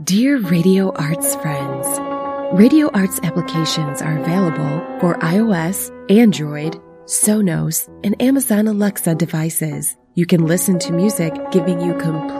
Dear Radio Arts friends, Radio Arts applications are available for iOS, Android, Sonos, and Amazon Alexa devices. You can listen to music giving you complete